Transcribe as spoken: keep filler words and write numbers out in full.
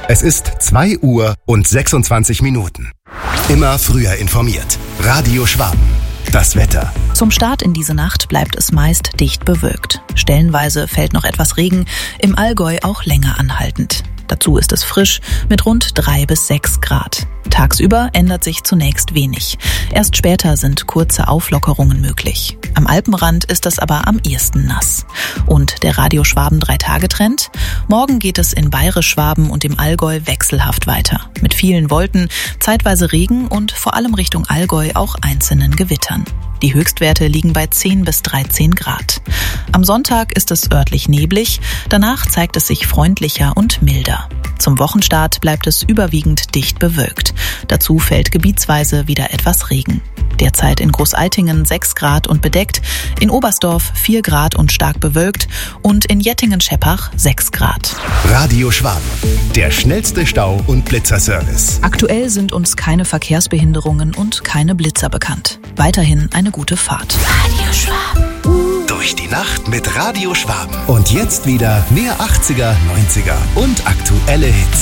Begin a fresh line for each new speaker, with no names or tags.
Es ist zwei Uhr und sechsundzwanzig Minuten. Immer früher informiert. Radio Schwaben. Das Wetter.
Zum Start in diese Nacht bleibt es meist dicht bewölkt. Stellenweise fällt noch etwas Regen, im Allgäu auch länger anhaltend. Dazu ist es frisch mit rund drei bis sechs Grad. Tagsüber ändert sich zunächst wenig. Erst später sind kurze Auflockerungen möglich. Am Alpenrand ist es aber am ehesten nass. Und der Radio Schwaben Drei-Tage-Trend? Morgen geht es in Bayerisch-Schwaben und im Allgäu wechselhaft weiter. Mit vielen Wolken, zeitweise Regen und vor allem Richtung Allgäu auch einzelnen Gewittern. Die Höchstwerte liegen bei zehn bis dreizehn Grad. Am Sonntag ist es örtlich neblig, danach zeigt es sich freundlicher und milder. Zum Wochenstart bleibt es überwiegend dicht bewölkt. Dazu fällt gebietsweise wieder etwas Regen. Derzeit in Großaltingen sechs Grad und bedeckt, in Oberstdorf vier Grad und stark bewölkt und in Jettingen-Scheppach sechs Grad.
Radio Schwaben, der schnellste Stau- und Blitzerservice.
Aktuell sind uns keine Verkehrsbehinderungen und keine Blitzer bekannt. Weiterhin eine gute Fahrt.
Radio Schwaben. Durch die Nacht mit Radio Schwaben. Und jetzt wieder mehr achtziger, neunziger und aktuelle Hits.